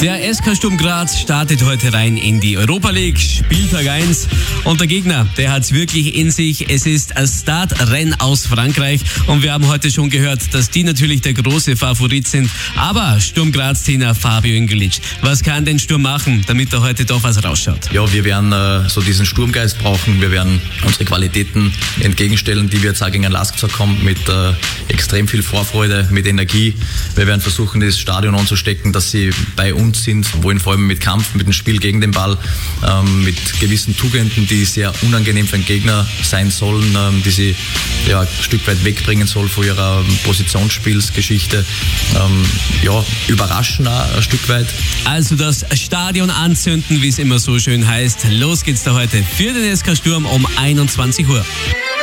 Der SK Sturm Graz startet heute rein in die Europa League, Spieltag 1. Und der Gegner, der hat es wirklich in sich. Es ist ein Stade-Rennes aus Frankreich. Und wir haben heute schon gehört, dass die natürlich der große Favorit sind. Aber Sturm Graz-Trainer Fabio Ingelic, was kann denn Sturm machen, damit er heute doch was rausschaut? Ja, wir werden so diesen Sturmgeist brauchen. Wir werden unsere Qualitäten entgegenstellen, die wir jetzt auch gegen LASK gezeigt haben, mit extrem viel Vorfreude, mit Energie. Wir werden versuchen, das Stadion anzustecken, dass sie bei uns sind, wollen vor allem mit Kampf, mit dem Spiel gegen den Ball, mit gewissen Tugenden, die sehr unangenehm für den Gegner sein sollen, die sie ein Stück weit wegbringen soll von ihrer Positionsspielsgeschichte. Überraschen auch ein Stück weit. Also das Stadion anzünden, wie es immer so schön heißt. Los geht's da heute für den SK Sturm um 21 Uhr.